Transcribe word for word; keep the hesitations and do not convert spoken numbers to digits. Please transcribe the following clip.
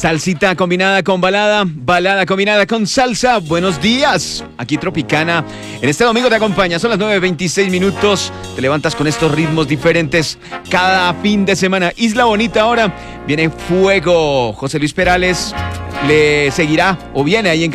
Salsita combinada con balada, balada combinada con salsa. Buenos días. Aquí Tropicana. En este domingo te acompaña. Son las nueve veintiséis minutos. Te levantas con estos ritmos diferentes cada fin de semana. Isla Bonita ahora. Viene Fuego. José Luis Perales le seguirá o viene ahí en